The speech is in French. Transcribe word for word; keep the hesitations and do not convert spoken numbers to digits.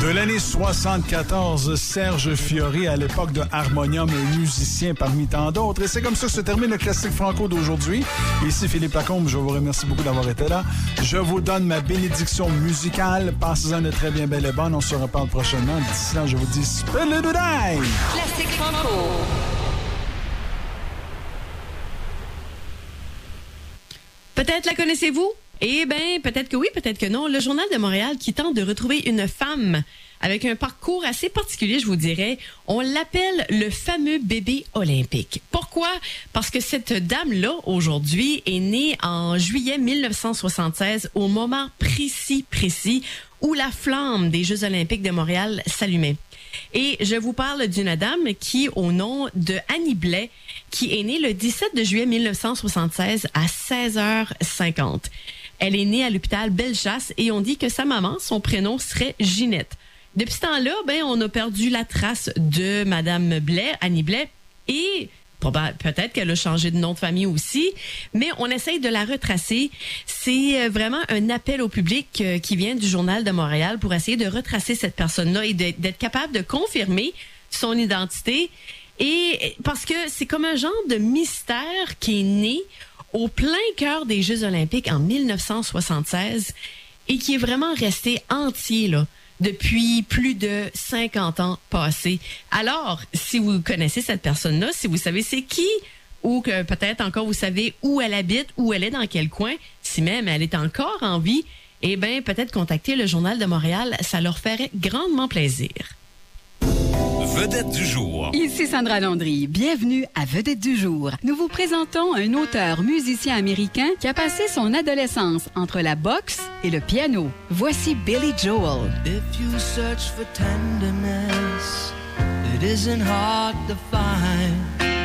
De l'année soixante-quatorze, Serge Fiori, à l'époque de Harmonium, un musicien parmi tant d'autres. Et c'est comme ça que se termine le classique franco d'aujourd'hui. Ici Philippe Lacombe, je vous remercie beaucoup d'avoir été là. Je vous donne ma bénédiction musicale. Passez-en de très bien belle et bonne. On se reparle prochainement. D'ici là, je vous dis Spelledoudaï! Classique franco. Peut-être la connaissez-vous? Eh bien, peut-être que oui, peut-être que non. Le Journal de Montréal qui tente de retrouver une femme avec un parcours assez particulier, je vous dirais. On l'appelle le fameux bébé olympique. Pourquoi? Parce que cette dame-là, aujourd'hui, est née en juillet mille neuf cent soixante-seize, au moment précis, précis, où la flamme des Jeux olympiques de Montréal s'allumait. Et je vous parle d'une dame qui, au nom de Annie Blais, qui est née le dix-sept de juillet mille neuf cent soixante-seize à seize heures cinquante. Elle est née à l'hôpital Bellechasse et on dit que sa maman, son prénom serait Ginette. Depuis ce temps-là, ben, on a perdu la trace de Madame Blais, Annie Blais, et peut-être qu'elle a changé de nom de famille aussi, mais on essaye de la retracer. C'est vraiment un appel au public qui vient du Journal de Montréal pour essayer de retracer cette personne-là et d'être capable de confirmer son identité. Et parce que c'est comme un genre de mystère qui est né au plein cœur des Jeux olympiques en mille neuf cent soixante-seize et qui est vraiment resté entier là depuis plus de cinquante ans passés. Alors, si vous connaissez cette personne-là, si vous savez c'est qui, ou que peut-être encore vous savez où elle habite, où elle est, dans quel coin, si même elle est encore en vie, eh bien, peut-être contacter le Journal de Montréal, ça leur ferait grandement plaisir. Vedette du jour. Ici Sandra Landry. Bienvenue à Vedette du jour. Nous vous présentons un auteur-musicien américain qui a passé son adolescence entre la boxe et le piano. Voici Billy Joel. If you search for tenderness, it isn't hard to find.